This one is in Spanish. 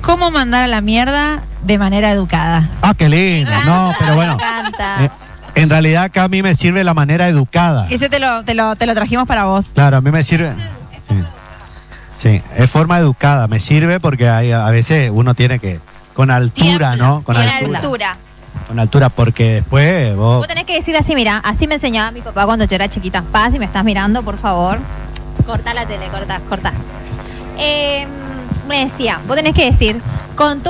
¿Cómo mandar a la mierda de manera educada? Ah, qué lindo. No, pero bueno. Me encanta. En realidad acá a mí me sirve la manera educada. Ese te lo trajimos para vos. Claro, a mí me sirve. Sí, es forma educada. Me sirve porque a veces uno tiene que. Con altura, ¿no? Con altura. Con altura, porque después vos. Vos tenés que decir así, mira, así me enseñaba mi papá cuando yo era chiquita. Pa, si me estás mirando, por favor, corta la tele, corta. Me decía, vos tenés que decir, con